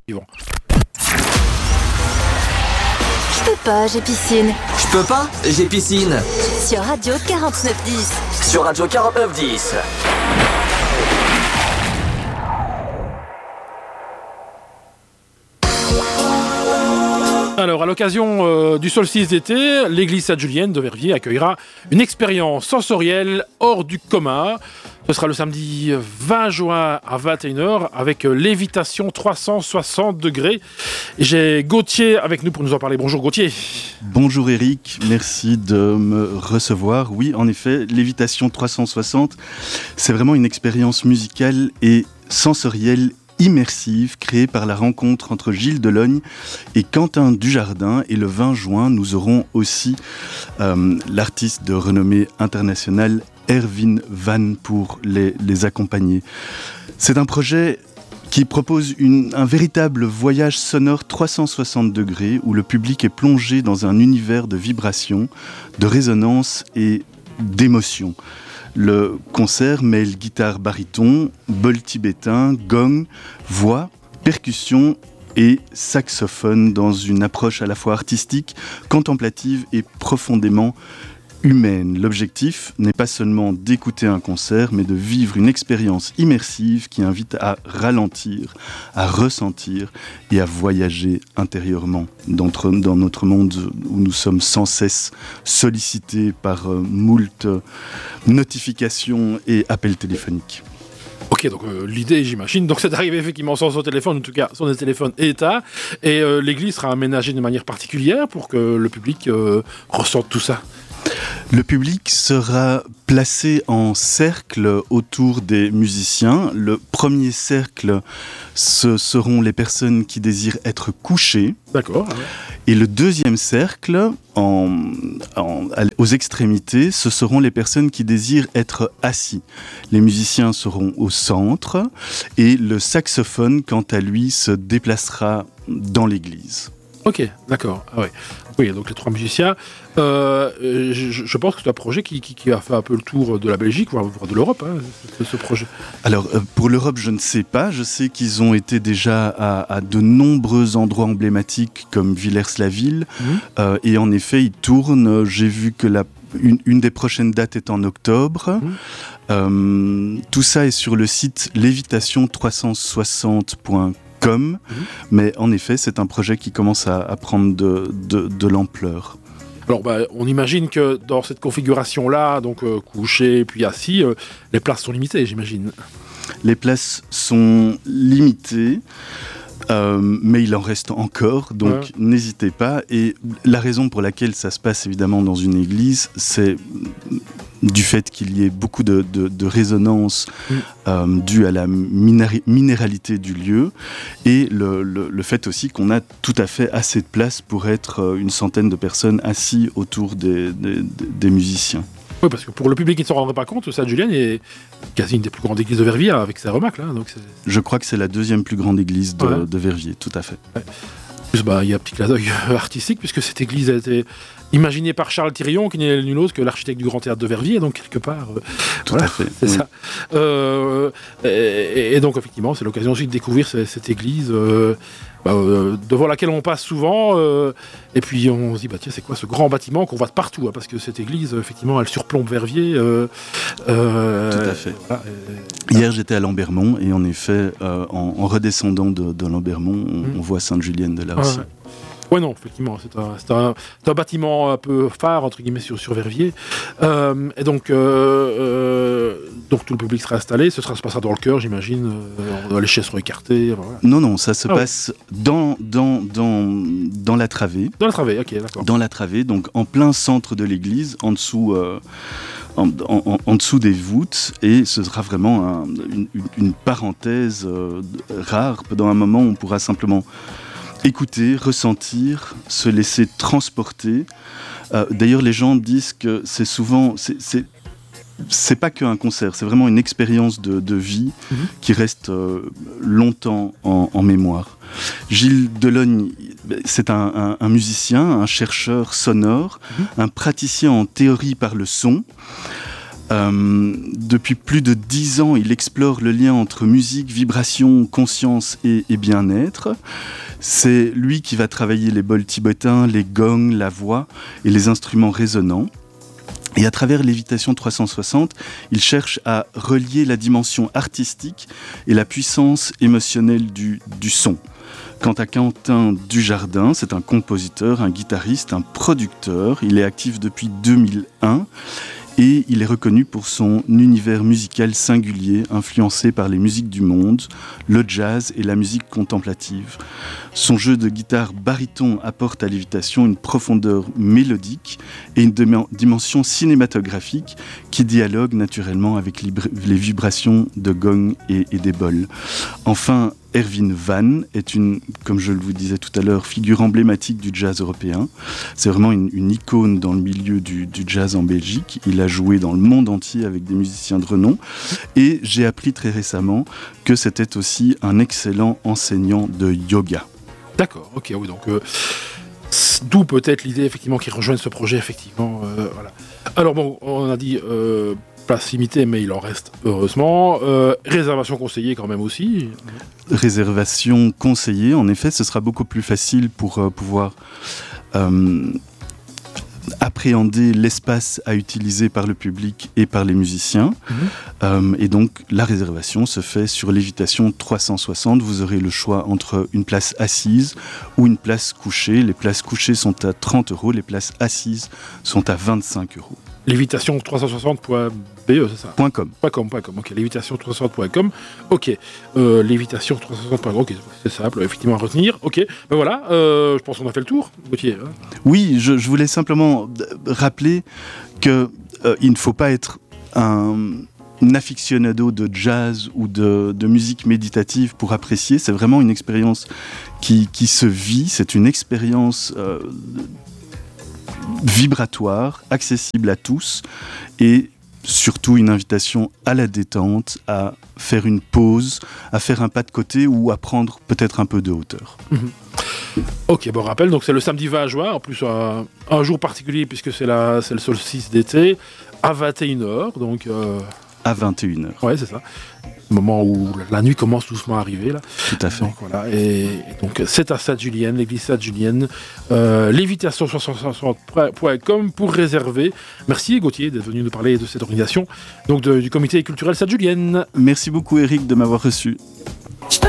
suivant. Je peux pas, j'ai piscine. Je peux pas, j'ai piscine. Sur Radio 49.10. Sur Radio 49.10. Alors, à l'occasion du solstice d'été, l'église Sainte-Julienne de Verviers accueillera une expérience sensorielle hors du commun. Ce sera le samedi 20 juin à 21h avec lévitation 360 degrés. Et j'ai Gauthier avec nous pour nous en parler. Bonjour Gauthier. Bonjour Eric, merci de me recevoir. Oui, en effet, lévitation 360, c'est vraiment une expérience musicale et sensorielle immersive créée par la rencontre entre Gilles Delogne et Quentin Dujardin. Et le 20 juin, nous aurons aussi l'artiste de renommée internationale Erwin Van pour les accompagner. C'est un projet qui propose un véritable voyage sonore 360 degrés où le public est plongé dans un univers de vibrations, de résonance et d'émotions. Le concert mêle guitare baryton, bol tibétain, gong, voix, percussion et saxophone dans une approche à la fois artistique, contemplative et profondément humaine. L'objectif n'est pas seulement d'écouter un concert, mais de vivre une expérience immersive qui invite à ralentir, à ressentir et à voyager intérieurement dans notre monde où nous sommes sans cesse sollicités par moult notifications et appels téléphoniques. Ok, donc l'idée, j'imagine, donc c'est d'arriver effectivement sans son téléphone, en tout cas son téléphone éteint, et l'église sera aménagée de manière particulière pour que le public ressente tout ça. Le public sera placé en cercle autour des musiciens. Le premier cercle, ce seront les personnes qui désirent être couchées. D'accord. Et le deuxième cercle, aux extrémités, ce seront les personnes qui désirent être assis. Les musiciens seront au centre et le saxophone, quant à lui, se déplacera dans l'église. Ok, d'accord. Ah ouais. Oui, donc les trois musiciens. Je pense que c'est un projet qui a fait un peu le tour de la Belgique, voire de l'Europe, hein, ce projet. Alors, pour l'Europe, je ne sais pas. Je sais qu'ils ont été déjà à de nombreux endroits emblématiques comme Villers-la-Ville. Et en effet, ils tournent. J'ai vu que une des prochaines dates est en octobre. Tout ça est sur le site lévitation360.com. Mais en effet, c'est un projet qui commence à prendre de l'ampleur. Alors, on imagine que dans cette configuration-là, donc couché puis assis, les places sont limitées, j'imagine. Les places sont limitées, mais il en reste encore, donc n'hésitez pas. Et la raison pour laquelle ça se passe évidemment dans une église, c'est du fait qu'il y ait beaucoup de résonance due à la minéralité du lieu et le fait aussi qu'on a tout à fait assez de place pour être une centaine de personnes assises autour des musiciens. Oui, parce que pour le public qui ne s'en rendrait pas compte, Sainte-Julienne est quasi une des plus grandes églises de Verviers avec ses remarques. Là, donc je crois que c'est la deuxième plus grande église de Verviers, tout à fait. Ouais. En plus, il y a un petit clin d'œil artistique puisque cette église a été imaginée par Charles Thirion, qui n'est nul autre que l'architecte du Grand Théâtre de Verviers, donc quelque part... Tout à fait. C'est ça. Et donc, effectivement, c'est l'occasion aussi de découvrir cette église devant laquelle on passe souvent, et puis on se dit, tiens, c'est quoi ce grand bâtiment qu'on voit de partout, hein, parce que cette église, effectivement, elle surplombe Verviers. Tout à fait. Hier, j'étais à Lambermont, et en effet, en redescendant de Lambermont, on voit Sainte-Julienne de là aussi. Oui, non, effectivement, c'est un bâtiment un peu phare, entre guillemets, sur Verviers. Et donc tout le public sera installé, se passera dans le chœur, j'imagine, les chaises seront écartées. Voilà. Non, ça se passe dans la travée. Dans la travée, ok, d'accord. Dans la travée, donc en plein centre de l'église, en dessous... En dessous des voûtes, et ce sera vraiment une parenthèse rare. Dans un moment, on pourra simplement écouter, ressentir, se laisser transporter. D'ailleurs, les gens disent que c'est souvent... C'est pas qu'un concert, c'est vraiment une expérience de vie qui reste longtemps en mémoire. Gilles Delogne, c'est un musicien, un chercheur sonore, un praticien en théorie par le son. Depuis plus de 10 ans, il explore le lien entre musique, vibration, conscience et bien-être. C'est lui qui va travailler les bols tibétains, les gongs, la voix et les instruments résonnants. Et à travers Lévitation 360, il cherche à relier la dimension artistique et la puissance émotionnelle du son. Quant à Quentin Dujardin, c'est un compositeur, un guitariste, un producteur. Il est actif depuis 2001 et il est reconnu pour son univers musical singulier, influencé par les musiques du monde, le jazz et la musique contemplative. Son jeu de guitare baryton apporte à Lévitation une profondeur mélodique et une dimension cinématographique qui dialogue naturellement avec les vibrations de gong et des bols. Enfin, Erwin Van est comme je vous disais tout à l'heure, figure emblématique du jazz européen. C'est vraiment une icône dans le milieu du jazz en Belgique. Il a joué dans le monde entier avec des musiciens de renom. Et j'ai appris très récemment que c'était aussi un excellent enseignant de yoga. D'accord, ok, oui, donc d'où peut-être l'idée effectivement qu'il rejoigne ce projet, effectivement. Voilà. Alors bon, on a dit place limitée, mais il en reste heureusement. Réservation conseillée quand même aussi. Réservation conseillée, en effet, ce sera beaucoup plus facile pour pouvoir appréhender l'espace à utiliser par le public et par les musiciens. Et donc, la réservation se fait sur Lévitation 360. Vous aurez le choix entre une place assise ou une place couchée. Les places couchées sont à 30 €, les places assises sont à 25 €. Lévitation360.be, c'est ça ? .com. Ok, lévitation360.com. Ok, lévitation360.com. Ok, c'est simple, effectivement à retenir. Ok, ben voilà, je pense qu'on a fait le tour, Gauthier. Hein. Oui, je voulais simplement rappeler qu'il ne faut pas être un aficionado de jazz ou de musique méditative pour apprécier. C'est vraiment une expérience qui se vit. C'est une expérience vibratoire, accessible à tous et surtout une invitation à la détente, à faire une pause, à faire un pas de côté ou à prendre peut-être un peu de hauteur. Ok, bon rappel, donc c'est le samedi 20 juin, en plus un jour particulier puisque c'est le solstice d'été, à 21h, donc... À 21h. Ouais, c'est ça. Le moment où la nuit commence doucement à arriver. Là. Tout à fait. Donc, voilà. Et donc c'est à Sainte-Julienne, l'église Sainte-Julienne. Lévitation360.com pour réserver. Merci Gauthier d'être venu nous parler de cette organisation donc du comité culturel Sainte-Julienne. Merci beaucoup Eric de m'avoir reçu.